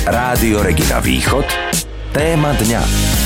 Rádio Regina Východ. Téma dňa.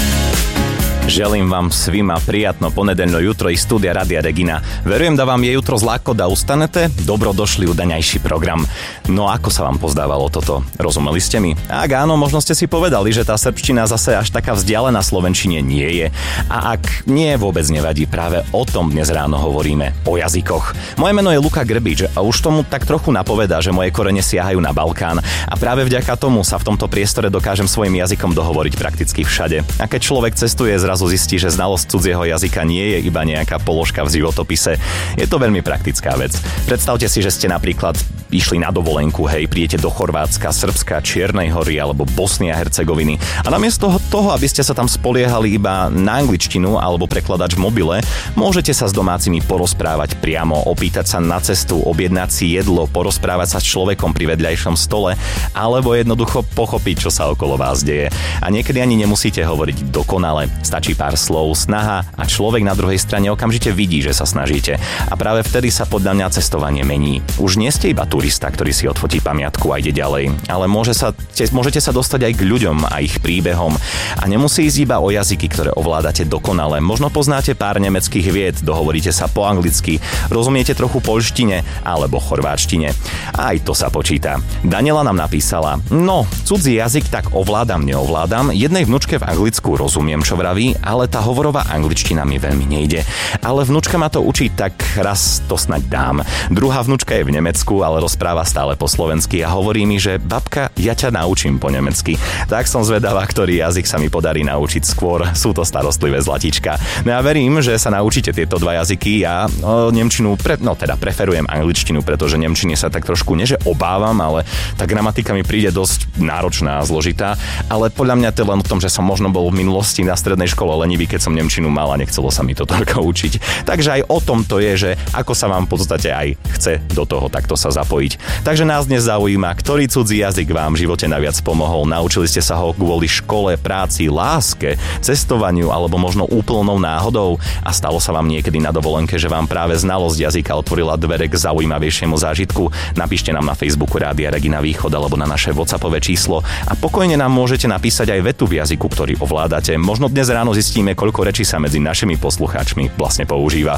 Želím vám svima prijatno ponedeľno jutro iz studia Rádia Regina. Verujem, da vám je jutro zlako da ustanete, dobro došli u daňajší program. No ako sa vám pozdávalo toto? Rozumeli ste mi? Ak áno, možno ste si povedali, že tá srbština zase až taká vzdialená slovenčine nie je. A ak nie, vôbec nevadí, práve o tom dnes ráno hovoríme, o jazykoch. Moje meno je Luka Grbič a už tomu tak trochu napovedá, že moje korene siahajú na Balkán a práve vďaka tomu sa v tomto priestore dokážem svojim jazykom dohovoriť prakticky všade. A keď človek cestuje, zrazu zistí, že znalosť cudzieho jazyka nie je iba nejaká položka v životopise. Je to veľmi praktická vec. Predstavte si, že ste napríklad išli na dovolenku, hej, prídete do Chorvátska, Srbska, Čiernej Hory alebo Bosny a Hercegoviny a namiesto toho, aby ste sa tam spoliehali iba na angličtinu alebo prekladač v mobile, môžete sa s domácimi porozprávať priamo, opýtať sa na cestu, objednať si jedlo, porozprávať sa s človekom pri vedľajšom stole alebo jednoducho pochopiť, čo sa okolo vás deje. A niekedy ani nemusíte hovoriť dokonale, stačí pár slov, snaha a človek na druhej strane okamžite vidí, že sa snažíte. A práve vtedy sa podľa mňa cestovanie mení. Už nie ste iba turista, ktorý si odfotí pamiatku a ide ďalej, ale môžete sa dostať aj k ľuďom a ich príbehom. A nemusí ísť iba o jazyky, ktoré ovládate dokonale. Možno poznáte pár nemeckých vied, dohovoríte sa po anglicky, rozumiete trochu poľštine alebo chorváčtine. Aj to sa počíta. Daniela nám napísala: "No, cudzí jazyk tak neovládam. Jednej vnučke v Anglicku rozumiem, čo vraví, ale tá hovorová angličtina mi veľmi nejde. Ale vnučka ma to učí, tak raz to snaď dám. Druhá vnučka je v Nemecku, ale rozpráva stále po slovensky a hovorí mi, že babka, ja ťa naučím po nemecky. Tak som zvedavá, ktorý jazyk sa mi podarí naučiť skôr. Sú to starostlivé zlatička. No ja verím, že sa naučíte tieto dva jazyky. Ja nemčinu, preferujem angličtinu, pretože nemčine sa tak trošku nie že obávam, ale tá gramatika mi príde dosť náročná a zložitá. Ale podľa mňa to len o tom, že som možno bol v minulosti na strednej škole lenivý, keď som nemčinu mal a nechcelo sa mi to toľko učiť. Takže aj o tom to je, že ako sa vám v podstate aj chce do toho takto sa zapojiť. Takže nás dnes zaujíma, ktorý cudzí jazyk vám v živote najviac pomohol. Naučili ste sa ho kvôli škole, práci, láske, cestovaniu alebo možno úplnou náhodou a stalo sa vám niekedy na dovolenke, že vám práve znalosť jazyka otvorila dvere k zaujímavejšiemu zážitku. Napíšte nám na Facebooku Rádia Regina Východ alebo na naše WhatsAppové číslo a pokojne nám môžete napísať aj vetu v jazyku, ktorý ovládate. Možno dnes ráno zistíme, koľko rečí sa medzi našimi poslucháčmi vlastne používa.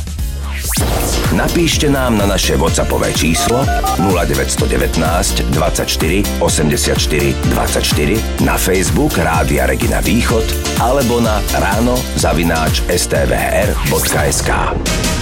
Napíšte nám na naše WhatsAppové číslo 0919 24 84 24, na Facebook Rádia Regina Východ alebo na ráno@stvr.sk.